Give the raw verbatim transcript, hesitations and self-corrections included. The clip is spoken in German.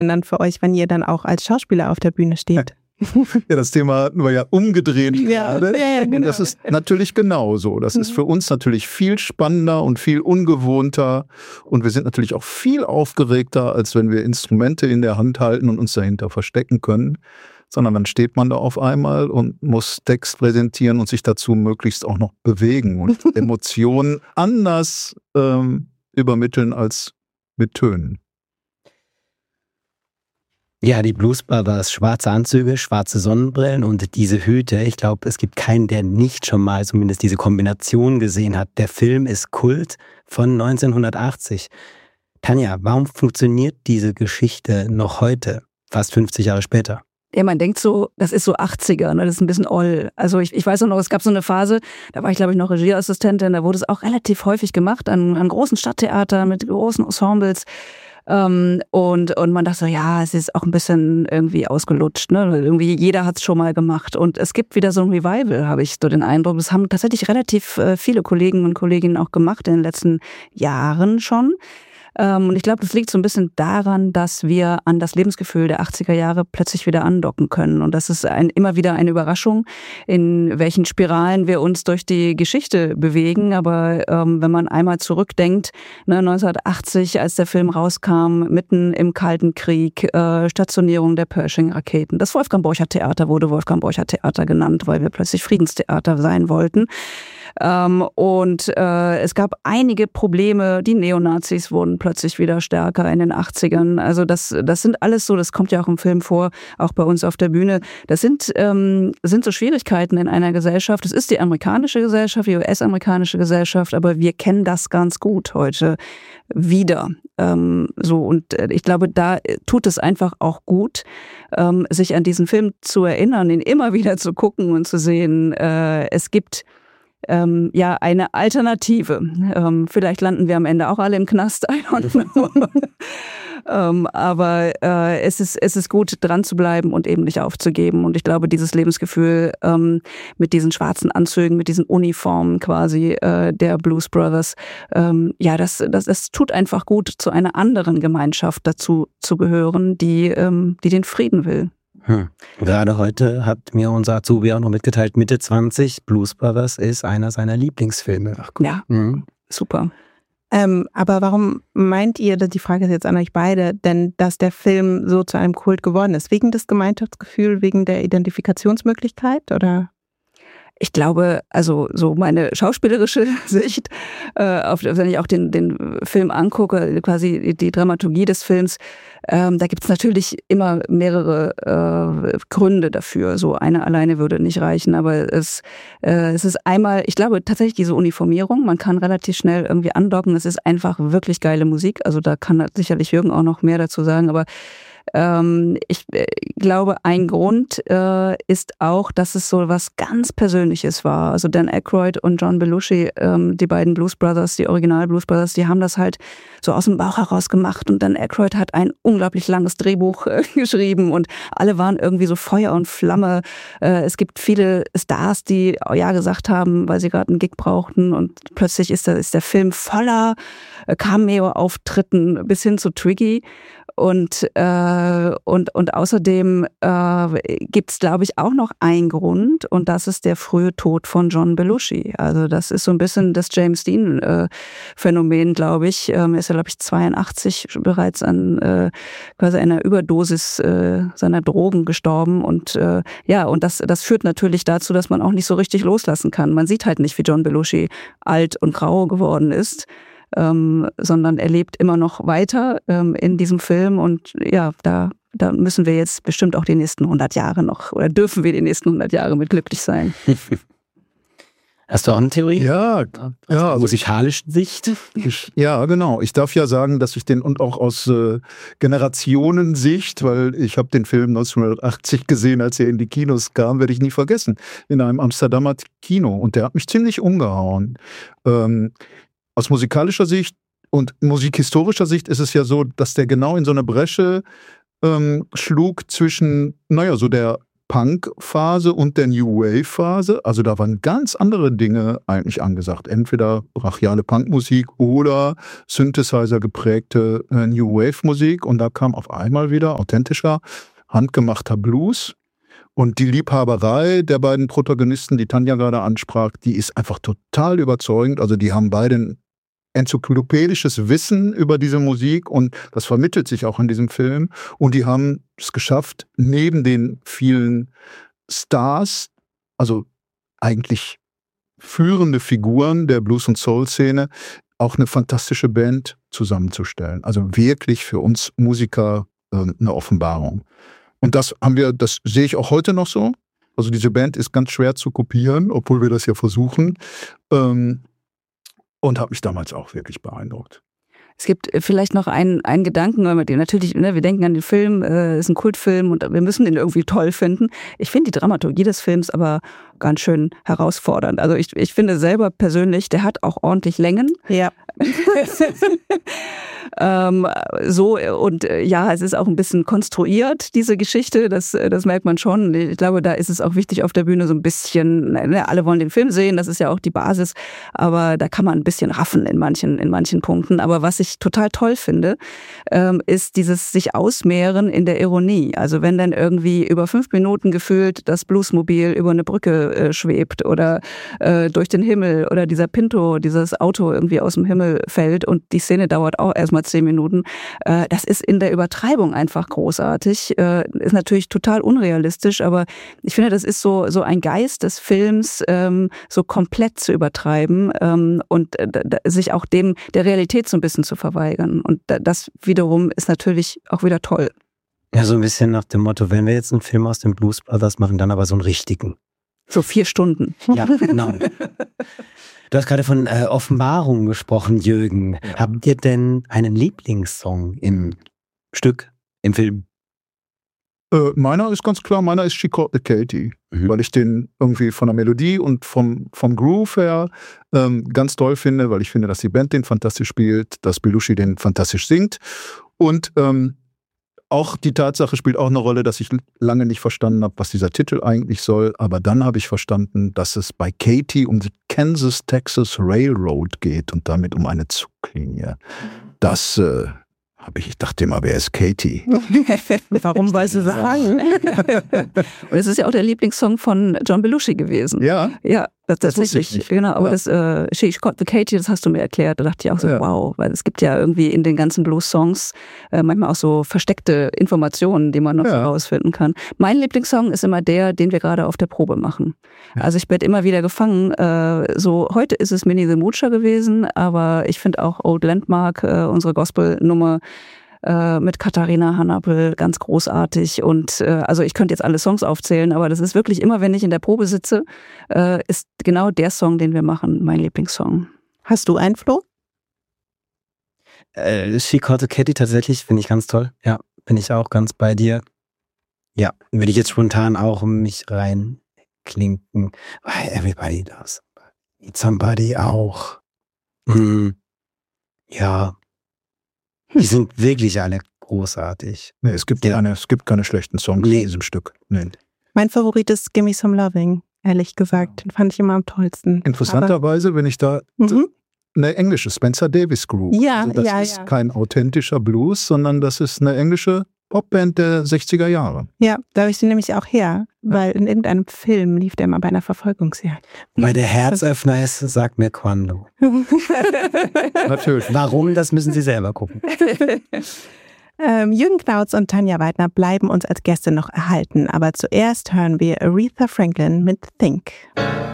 dann für euch, wenn ihr dann auch als Schauspieler auf der Bühne steht? Ja, das Thema hatten wir ja umgedreht ja, gerade. Ja, ja, genau. Und das ist natürlich genauso. Das ist für uns natürlich viel spannender und viel ungewohnter. Und wir sind natürlich auch viel aufgeregter, als wenn wir Instrumente in der Hand halten und uns dahinter verstecken können. Sondern dann steht man da auf einmal und muss Text präsentieren und sich dazu möglichst auch noch bewegen und Emotionen anders ähm, übermitteln als mit Tönen. Ja, die Blues Brothers, schwarze Anzüge, schwarze Sonnenbrillen und diese Hüte. Ich glaube, es gibt keinen, der nicht schon mal zumindest diese Kombination gesehen hat. Der Film ist Kult von neunzehnhundertachtzig. Tanja, warum funktioniert diese Geschichte noch heute, fast fünfzig Jahre später? Ja, man denkt so, das ist so achtziger, ne? Das ist ein bisschen oll. Also ich, ich weiß auch noch, es gab so eine Phase, da war ich glaube ich noch Regieassistentin, da wurde es auch relativ häufig gemacht an, an großen Stadttheatern mit großen Ensembles. Ähm, und, und man dachte so, ja, es ist auch ein bisschen irgendwie ausgelutscht, ne? Irgendwie jeder hat es schon mal gemacht. Und es gibt wieder so ein Revival, habe ich so den Eindruck. Das haben tatsächlich relativ äh, viele Kollegen und Kolleginnen auch gemacht in den letzten Jahren schon. Ähm, und ich glaube, das liegt so ein bisschen daran, dass wir an das Lebensgefühl der achtziger Jahre plötzlich wieder andocken können. Und das ist ein, immer wieder eine Überraschung, in welchen Spiralen wir uns durch die Geschichte bewegen. Aber ähm, wenn man einmal zurückdenkt, ne, neunzehnhundertachtzig, als der Film rauskam, mitten im Kalten Krieg, äh, Stationierung der Pershing-Raketen. Das Wolfgang-Borchardt-Theater wurde Wolfgang-Borchardt-Theater genannt, weil wir plötzlich Friedenstheater sein wollten. Ähm, und äh, es gab einige Probleme, die Neonazis wurden plötzlich wieder stärker in den achtzigern. Also das, das sind alles so, das kommt ja auch im Film vor, auch bei uns auf der Bühne. Das sind, ähm, sind so Schwierigkeiten in einer Gesellschaft. Das ist die amerikanische Gesellschaft, die U S-amerikanische Gesellschaft, aber wir kennen das ganz gut heute wieder. Ähm, so, und ich glaube, da tut es einfach auch gut, ähm, sich an diesen Film zu erinnern, ihn immer wieder zu gucken und zu sehen, äh, es gibt Ähm, ja, eine Alternative. Ähm, vielleicht landen wir am Ende auch alle im Knast, I don't know. ähm, aber äh, es ist, es ist gut, dran zu bleiben und eben nicht aufzugeben. Und ich glaube, dieses Lebensgefühl ähm, mit diesen schwarzen Anzügen, mit diesen Uniformen quasi äh, der Blues Brothers, ähm, ja, das, das, das tut einfach gut, zu einer anderen Gemeinschaft dazu zu gehören, die, ähm, die den Frieden will. Hm. Gerade heute hat mir unser Azubi auch noch mitgeteilt, Mitte zwanzig, Blues Brothers ist einer seiner Lieblingsfilme. Ach, cool. Ja, mhm. Super. Ähm, aber warum meint ihr, die Frage ist jetzt an euch beide, denn dass der Film so zu einem Kult geworden ist? Wegen des Gemeinschaftsgefühls, wegen der Identifikationsmöglichkeit oder? Ich glaube, also so meine schauspielerische Sicht, äh, auf, wenn ich auch den, den Film angucke, quasi die Dramaturgie des Films, ähm, da gibt es natürlich immer mehrere äh, Gründe dafür. So eine alleine würde nicht reichen, aber es, äh, es ist einmal, ich glaube tatsächlich diese Uniformierung, man kann relativ schnell irgendwie andocken, es ist einfach wirklich geile Musik, also da kann sicherlich Jürgen auch noch mehr dazu sagen, aber Ähm, ich äh, glaube, ein Grund äh, ist auch, dass es so was ganz Persönliches war. Also Dan Aykroyd und John Belushi, ähm, die beiden Blues Brothers, die Original Blues Brothers, die haben das halt so aus dem Bauch heraus gemacht. Und Dan Aykroyd hat ein unglaublich langes Drehbuch äh, geschrieben und alle waren irgendwie so Feuer und Flamme. Äh, es gibt viele Stars, die ja gesagt haben, weil sie gerade einen Gig brauchten und plötzlich ist der, ist der Film voller äh, Cameo-Auftritten bis hin zu Twiggy. Und, äh, und, und außerdem äh, gibt es, glaube ich, auch noch einen Grund und das ist der frühe Tod von John Belushi. Also das ist so ein bisschen das James Dean-Phänomen, äh, glaube ich. Ähm, er ist ja, glaube ich, zweiundachtzig bereits an äh, quasi einer Überdosis äh, seiner Drogen gestorben. Und äh, ja, und das, das führt natürlich dazu, dass man auch nicht so richtig loslassen kann. Man sieht halt nicht, wie John Belushi alt und grau geworden ist. Ähm, sondern er lebt immer noch weiter ähm, in diesem Film und ja, da, da müssen wir jetzt bestimmt auch die nächsten hundert Jahre noch oder dürfen wir die nächsten hundert Jahre mit glücklich sein. Hast du auch eine Theorie? Ja, aus ja. der musikalischen Sicht? Ich, ja, genau. Ich darf ja sagen, dass ich den und auch aus äh, Generationensicht, weil ich habe den Film neunzehnhundertachtzig gesehen, als er in die Kinos kam, werde ich nie vergessen, in einem Amsterdamer Kino und der hat mich ziemlich umgehauen. Ähm, Aus musikalischer Sicht und musikhistorischer Sicht ist es ja so, dass der genau in so eine Bresche ähm, schlug zwischen, naja, so der Punk-Phase und der New Wave-Phase. Also da waren ganz andere Dinge eigentlich angesagt. Entweder brachiale Punkmusik oder Synthesizer geprägte äh, New Wave-Musik. Und da kam auf einmal wieder authentischer, handgemachter Blues. Und die Liebhaberei der beiden Protagonisten, die Tanja gerade ansprach, die ist einfach total überzeugend. Also die haben beide ein enzyklopädisches Wissen über diese Musik und das vermittelt sich auch in diesem Film. Und die haben es geschafft, neben den vielen Stars, also eigentlich führende Figuren der Blues- und Soul-Szene, auch eine fantastische Band zusammenzustellen. Also wirklich für uns Musiker äh, eine Offenbarung. Und das haben wir, das sehe ich auch heute noch so. Also diese Band ist ganz schwer zu kopieren, obwohl wir das ja versuchen. Ähm, Und habe mich damals auch wirklich beeindruckt. Es gibt vielleicht noch einen, einen Gedanken, weil wir natürlich, ne, wir denken an den Film, äh, ist ein Kultfilm und wir müssen den irgendwie toll finden. Ich finde die Dramaturgie des Films aber ganz schön herausfordernd. Also ich, ich finde selber persönlich, der hat auch ordentlich Längen. Ja. ähm, so und äh, ja, es ist auch ein bisschen konstruiert, diese Geschichte, das, das merkt man schon. Ich glaube, da ist es auch wichtig auf der Bühne so ein bisschen, ne, alle wollen den Film sehen, das ist ja auch die Basis, aber da kann man ein bisschen raffen in manchen, in manchen Punkten. Aber was ich total toll finde, ähm, ist dieses sich ausmehren in der Ironie. Also wenn dann irgendwie über fünf Minuten gefühlt das Bluesmobil über eine Brücke äh, schwebt oder äh, durch den Himmel oder dieser Pinto, dieses Auto irgendwie aus dem Himmel fällt und die Szene dauert auch erstmal zehn Minuten. Äh, das ist in der Übertreibung einfach großartig. Äh, ist natürlich total unrealistisch, aber ich finde, das ist so, so ein Geist des Films, ähm, so komplett zu übertreiben ähm, und äh, sich auch dem der Realität so ein bisschen zu verweigern. Und das wiederum ist natürlich auch wieder toll. Ja, so ein bisschen nach dem Motto, wenn wir jetzt einen Film aus den Blues Brothers machen, dann aber so einen richtigen. So vier Stunden. Ja, genau. Du hast gerade von äh, Offenbarungen gesprochen, Jürgen. Ja. Habt ihr denn einen Lieblingssong im Stück, im Film? Äh, meiner ist ganz klar, meiner ist She Called the Katy, mhm. weil ich den irgendwie von der Melodie und vom, vom Groove her ähm, ganz toll finde, weil ich finde, dass die Band den fantastisch spielt, dass Belushi den fantastisch singt und ähm, auch die Tatsache spielt auch eine Rolle, dass ich lange nicht verstanden habe, was dieser Titel eigentlich soll, aber dann habe ich verstanden, dass es bei Katy um die Kansas-Texas Railroad geht und damit um eine Zuglinie. Das äh, habe ich, ich dachte immer, wer ist Katy? Warum weiß sie sagen? Und es ist ja auch der Lieblingssong von John Belushi gewesen. Ja. Ja, das, das tatsächlich. Genau, aber ja. das äh, She Called the Katy, das hast du mir erklärt. Da dachte ich auch so, ja. wow, weil es gibt ja irgendwie in den ganzen Blues-Songs äh, manchmal auch so versteckte Informationen, die man noch ja. herausfinden kann. Mein Lieblingssong ist immer der, den wir gerade auf der Probe machen. Ja. Also ich werde immer wieder gefangen. Äh, so heute ist es Minnie the Moocher gewesen, aber ich finde auch Old Landmark, äh, unsere Gospel-Nummer, mit Katharina Hannapel, ganz großartig. Und äh, also ich könnte jetzt alle Songs aufzählen, aber das ist wirklich immer, wenn ich in der Probe sitze, äh, ist genau der Song, den wir machen, mein Lieblingssong. Hast du einen, Flo? Äh, She Called the Katy tatsächlich, finde ich ganz toll. Ja, bin ich auch ganz bei dir. Ja, würde ich jetzt spontan auch um mich reinklinken. Everybody does. Need somebody auch. Hm. Ja. Die sind wirklich alle großartig. Nee, es gibt, ja. keine, es gibt keine schlechten Songs nee. in diesem Stück. Nee. Mein Favorit ist Gimme Some Loving, ehrlich gesagt. Den fand ich immer am tollsten. Interessanterweise, Aber wenn ich da mhm. eine englische Spencer Davis Group. Ja, also das ja, ist ja. kein authentischer Blues, sondern das ist eine englische Popband der sechziger Jahre. Ja, da habe ich sie nämlich auch her, weil in irgendeinem Film lief der mal bei einer Verfolgungsjagd. Weil der Herzöffner ist, sagt mir Quando. Natürlich. Warum, das müssen Sie selber gucken. ähm, Jürgen Knautz und Tanja Weidner bleiben uns als Gäste noch erhalten, aber zuerst hören wir Aretha Franklin mit Think.